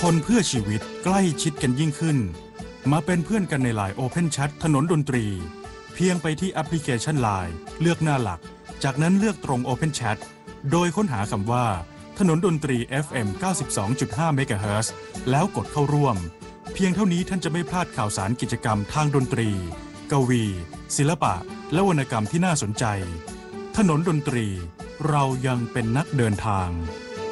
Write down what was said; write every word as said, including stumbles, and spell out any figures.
คนเพื่อชีวิตใกล้ชิดกันยิ่งขึ้นมาเป็นเพื่อนกันใน ไลน์ Open Chat ถนนดนตรีเพียงไปที่แอปพลิเคชัน ไลน์ เลือกหน้าหลักจากนั้นเลือกตรง Open Chat โดยค้นหาคำว่าถนนดนตรี เอฟ เอ็ม เก้าสิบสองจุดห้า เมกะเฮิรตซ์แล้วกดเข้าร่วมเพียงเท่านี้ท่านจะไม่พลาดข่าวสารกิจกรรมทางดนตรีกวี ศิลปะและวรรณกรรมที่น่าสนใจถนนดนตรีเรายังเป็นนักเดินทาง